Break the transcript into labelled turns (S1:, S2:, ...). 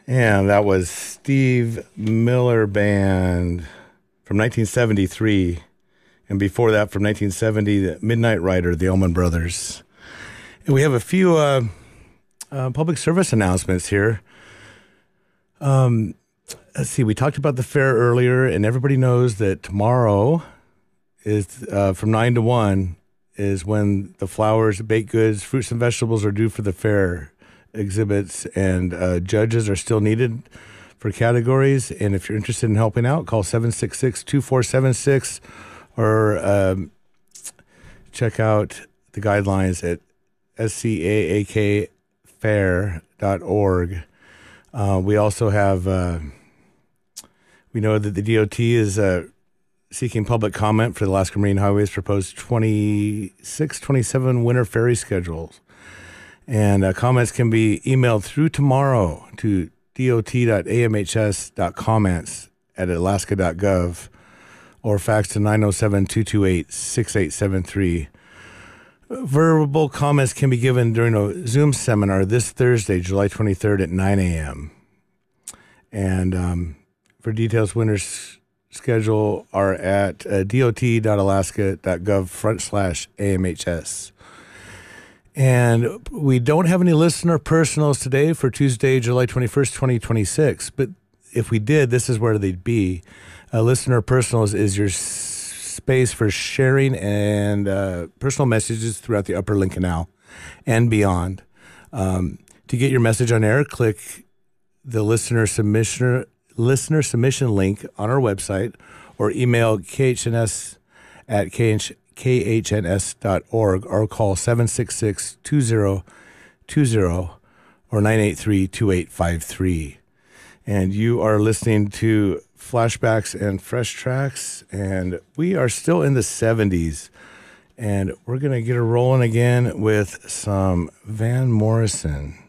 S1: And that was Steve Miller Band from 1973. And before that, from 1970, the Midnight Rider, the Allman Brothers. And we have a few public service announcements here. Let's see, we talked about the fair earlier, and everybody knows that tomorrow is from 9 to 1 is when the flowers, baked goods, fruits, and vegetables are due for the fair exhibits, and judges are still needed for categories. And if you're interested in helping out, call 766-2476 or check out the guidelines at scaakfair.org. We also have, we know that the DOT is seeking public comment for the Alaska Marine Highway's proposed 26-27 winter ferry schedules. And comments can be emailed through tomorrow to dot.amhs.comments@alaska.gov or fax to 907-228-6873. Verbal comments can be given during a Zoom seminar this Thursday, July 23rd at 9 a.m. And for details, winter's schedule are at dot.alaska.gov/AMHS. And we don't have any listener personals today for Tuesday, July 21st, 2026. But if we did, this is where they'd be. Listener personals is your space for sharing and personal messages throughout the Upper Lynn Canal and beyond. To get your message on air, click the listener submission link on our website or email khns@khns.org or call 766-2020 or 983-2853. And you are listening to Flashbacks and Fresh Tracks, and we are still in the 70s, and we're going to get it rolling again with some Van Morrison.